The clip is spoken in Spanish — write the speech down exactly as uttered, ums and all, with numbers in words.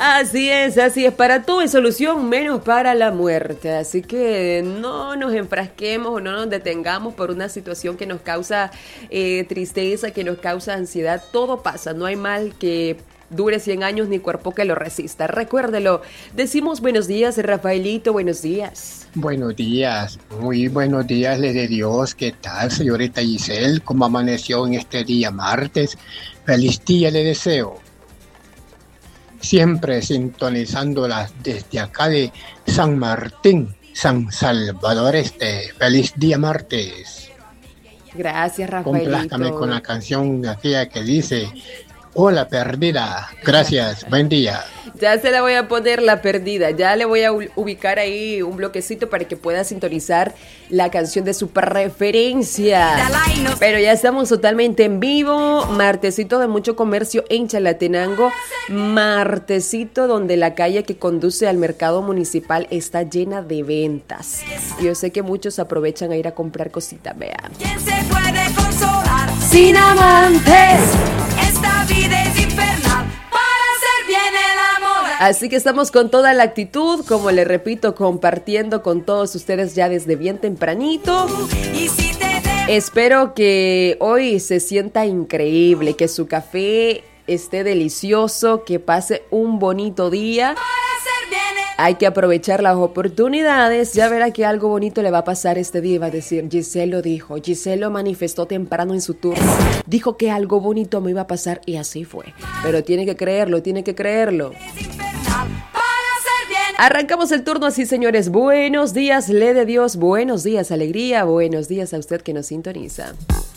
Así es, así es. Para todo hay solución, menos para la muerte. Así que no nos enfrasquemos o no nos detengamos por una situación que nos causa eh, tristeza, que nos causa ansiedad. Todo pasa, no hay mal que dure cien años ni cuerpo que lo resista. Recuérdelo. Decimos buenos días, Rafaelito, buenos días. Buenos días, muy buenos días, le de Dios. ¿Qué tal, señorita Giselle? ¿Cómo amaneció en este día martes? Feliz día le deseo. Siempre sintonizándolas desde acá de San Martín, San Salvador Este. Feliz día martes. Gracias, Rafaelito. Complázcame con la canción aquella que dice: hola, perdida. Gracias, buen día. Ya se la voy a poner, la perdida. Ya le voy a ubicar ahí un bloquecito para que pueda sintonizar la canción de su preferencia. Pero ya estamos totalmente en vivo. Martesito de mucho comercio en Chalatenango. Martesito donde la calle que conduce al mercado municipal está llena de ventas. Yo sé que muchos aprovechan a ir a comprar cositas, vean. ¿Quién se puede consolar sin amantes? Esta vida es infernal para hacer bien el amor. Así que estamos con toda la actitud, como le repito, compartiendo con todos ustedes ya desde bien tempranito. Y si te de... Espero que hoy se sienta increíble, que su café esté delicioso, que pase un bonito día. para hacer bien el... Hay que aprovechar las oportunidades. Ya verá que algo bonito le va a pasar este día. Va a decir, Giselle lo dijo. Giselle lo manifestó temprano en su turno. Dijo que algo bonito me iba a pasar y así fue. Pero tiene que creerlo, tiene que creerlo. es infernal para hacer bien. Arrancamos el turno así, señores. Buenos días, le de Dios. Buenos días, alegría. Buenos días a usted que nos sintoniza.